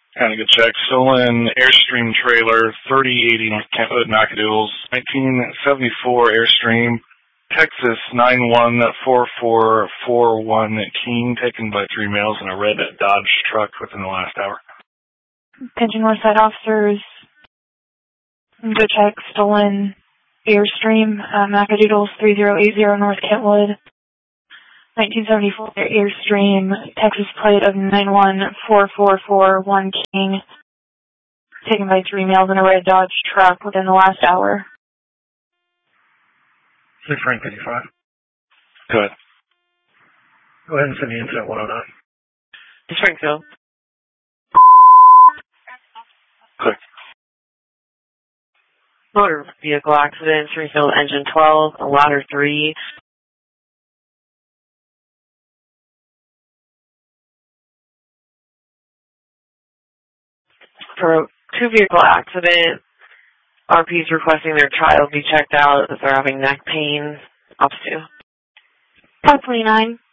Kind of good check. Stolen Airstream trailer, 3080 North Kentwood, Nacogdoches, 1974 Airstream, Texas 914441 King, taken by 3 males in a red Dodge truck within the last hour. Attention Northside officers. Good check. Stolen Airstream, Nacogdoches 3080 North Kentwood, 1974 Airstream, Texas plate of 914441 King, taken by 3 males in a red Dodge truck within the last hour. This is Frank 55. Go ahead. Go ahead and send me incident 109. This is Frankville. Click. Motor vehicle accident, Springfield engine 12, a ladder 3. For a 2-vehicle accident, RP is requesting their child be checked out as they're having neck pain. Ops 2. 529.